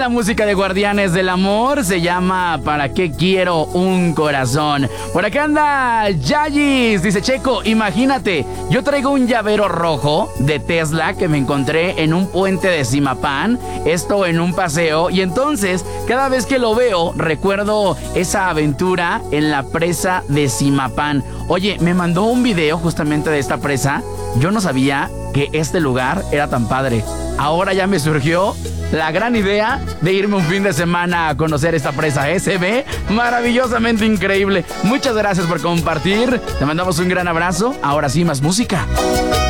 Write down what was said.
la música de Guardianes del Amor. Se llama ¿Para qué quiero un corazón? Por acá anda Yayis. Dice: Checo, imagínate, yo traigo un llavero rojo de Tesla que me encontré en un puente de Zimapán. Esto en un paseo. Y entonces, cada vez que lo veo, recuerdo esa aventura en la presa de Zimapán. Oye, me mandó un video justamente de esta presa. Yo no sabía que este lugar era tan padre. Ahora ya me surgió la gran idea de irme un fin de semana a conocer esta presa. Se ve maravillosamente increíble. Muchas gracias por compartir. Te mandamos un gran abrazo. Ahora sí, más música.